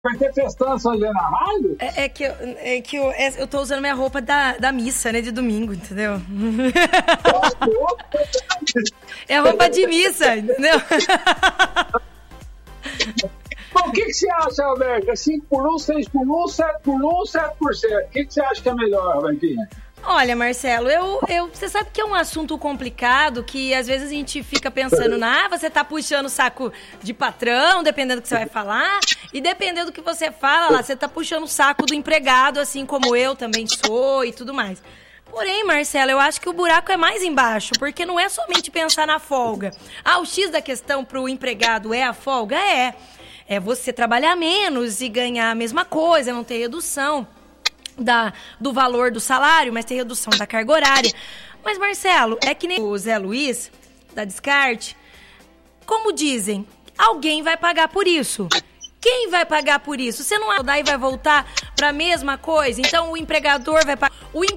Vai ter festança ali na rádio? Eu tô usando minha roupa da missa, né, de domingo, entendeu? É roupa de missa, entendeu? Bom, o que você acha, Alberto? 5x1, 6x1, 7x1, 7%. O que você acha que é melhor, Albertinha? Olha, Marcelo, você sabe que é um assunto complicado, que às vezes a gente fica pensando você tá puxando o saco de patrão, dependendo do que você vai falar, e dependendo do que você fala lá, você tá puxando o saco do empregado, assim como eu também sou e tudo mais. Porém, Marcelo, eu acho que o buraco é mais embaixo, porque não é somente pensar na folga. O X da questão pro empregado é a folga? É você trabalhar menos e ganhar a mesma coisa, não ter redução do valor do salário, mas tem redução da carga horária. Mas, Marcelo, é que nem o Zé Luiz, da Descarte, como dizem, alguém vai pagar por isso. Quem vai pagar por isso? Você não daí vai voltar para a mesma coisa? Então, o empregador vai pagar...